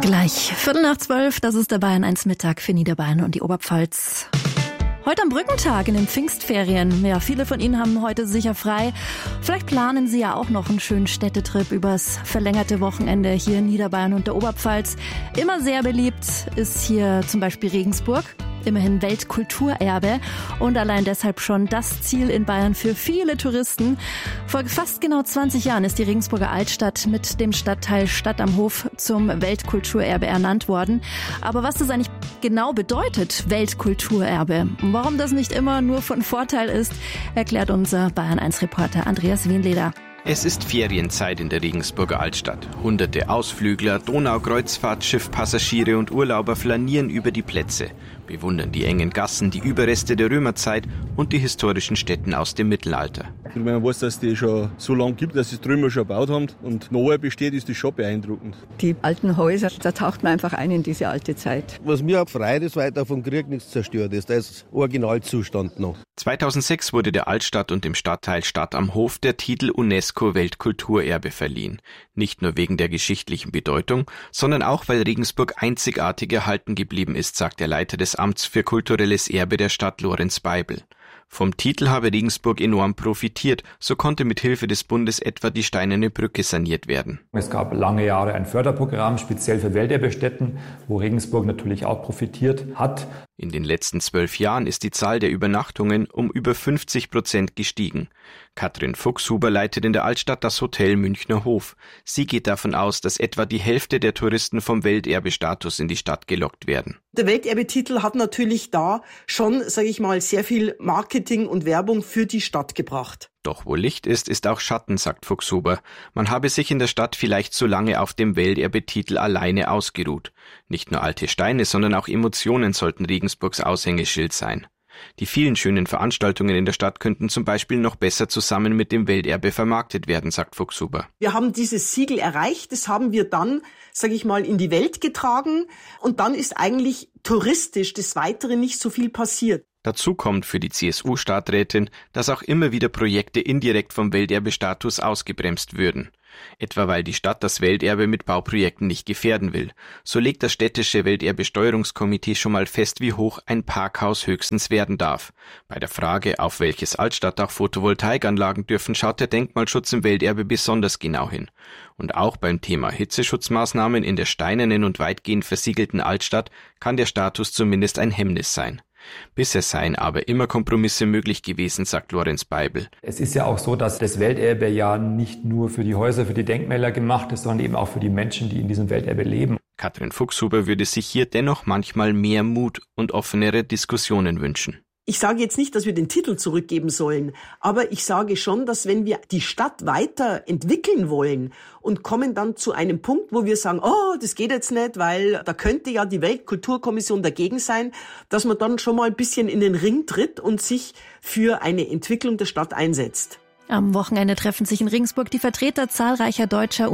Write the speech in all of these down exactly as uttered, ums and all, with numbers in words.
Gleich Viertel nach zwölf, das ist der Bayern eins Mittag für Niederbayern und die Oberpfalz. Heute am Brückentag in den Pfingstferien. Ja, viele von Ihnen haben heute sicher frei. Vielleicht planen Sie ja auch noch einen schönen Städtetrip übers verlängerte Wochenende hier in Niederbayern und der Oberpfalz. Immer sehr beliebt ist hier zum Beispiel Regensburg. Immerhin Weltkulturerbe und allein deshalb schon das Ziel in Bayern für viele Touristen. Vor fast genau zwanzig Jahren ist die Regensburger Altstadt mit dem Stadtteil Stadt am Hof zum Weltkulturerbe ernannt worden. Aber was das eigentlich genau bedeutet, Weltkulturerbe, und warum das nicht immer nur von Vorteil ist, erklärt unser Bayern eins Reporter Andreas Wienleder. Es ist Ferienzeit in der Regensburger Altstadt. Hunderte Ausflügler, Donaukreuzfahrtschiff, Passagiere und Urlauber flanieren über die Plätze, bewundern die engen Gassen, die Überreste der Römerzeit und die historischen Stätten aus dem Mittelalter. Wenn man weiß, dass die schon so lange gibt, dass sie die Römer schon gebaut haben und neu besteht, ist das schon beeindruckend. Die alten Häuser, da taucht man einfach ein in diese alte Zeit. Was mir auch freut, ist, weil da vom Krieg nichts zerstört ist. Da ist Originalzustand noch. zweitausendsechs wurde der Altstadt und dem Stadtteil Stadt am Hof der Titel UNESCO-Weltkulturerbe verliehen. Nicht nur wegen der geschichtlichen Bedeutung, sondern auch, weil Regensburg einzigartig erhalten geblieben ist, sagt der Leiter des Amts für kulturelles Erbe der Stadt Lorenz Beibel. Vom Titel habe Regensburg enorm profitiert, so konnte mit Hilfe des Bundes etwa die Steinerne Brücke saniert werden. Es gab lange Jahre ein Förderprogramm, speziell für Welterbestätten, wo Regensburg natürlich auch profitiert hat. In den letzten zwölf Jahren ist die Zahl der Übernachtungen um über fünfzig Prozent gestiegen. Katrin Fuchshuber leitet in der Altstadt das Hotel Münchner Hof. Sie geht davon aus, dass etwa die Hälfte der Touristen vom Welterbestatus in die Stadt gelockt werden. Der Welterbetitel hat natürlich da schon, sage ich mal, sehr viel Marketing und Werbung für die Stadt gebracht. Doch wo Licht ist, ist auch Schatten, sagt Fuchshuber. Man habe sich in der Stadt vielleicht zu lange auf dem Welterbetitel alleine ausgeruht. Nicht nur alte Steine, sondern auch Emotionen sollten Regensburgs Aushängeschild sein. Die vielen schönen Veranstaltungen in der Stadt könnten zum Beispiel noch besser zusammen mit dem Welterbe vermarktet werden, sagt Fuchshuber. Wir haben dieses Siegel erreicht, das haben wir dann, sage ich mal, in die Welt getragen und dann ist eigentlich touristisch des Weiteren nicht so viel passiert. Dazu kommt für die C S U-Stadträtin, dass auch immer wieder Projekte indirekt vom Welterbestatus ausgebremst würden. Etwa weil die Stadt das Welterbe mit Bauprojekten nicht gefährden will. So legt das städtische Welterbesteuerungskomitee schon mal fest, wie hoch ein Parkhaus höchstens werden darf. Bei der Frage, auf welches Altstadtdach Photovoltaikanlagen dürfen, schaut der Denkmalschutz im Welterbe besonders genau hin. Und auch beim Thema Hitzeschutzmaßnahmen in der steinernen und weitgehend versiegelten Altstadt kann der Status zumindest ein Hemmnis sein. Bisher seien aber immer Kompromisse möglich gewesen, sagt Lorenz Beibel. Es ist ja auch so, dass das Welterbe ja nicht nur für die Häuser, für die Denkmäler gemacht ist, sondern eben auch für die Menschen, die in diesem Welterbe leben. Katrin Fuchshuber würde sich hier dennoch manchmal mehr Mut und offenere Diskussionen wünschen. Ich sage jetzt nicht, dass wir den Titel zurückgeben sollen, aber ich sage schon, dass wenn wir die Stadt weiterentwickeln wollen und kommen dann zu einem Punkt, wo wir sagen, oh, das geht jetzt nicht, weil da könnte ja die Weltkulturkommission dagegen sein, dass man dann schon mal ein bisschen in den Ring tritt und sich für eine Entwicklung der Stadt einsetzt. Am Wochenende treffen sich in Regensburg die Vertreter zahlreicher deutscher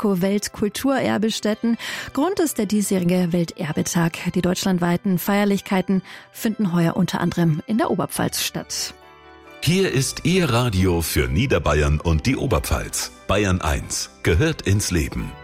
UNESCO-Weltkulturerbestätten. Grund ist der diesjährige Welterbetag. Die deutschlandweiten Feierlichkeiten finden heuer unter anderem in der Oberpfalz statt. Hier ist Ihr Radio für Niederbayern und die Oberpfalz. Bayern eins gehört ins Leben.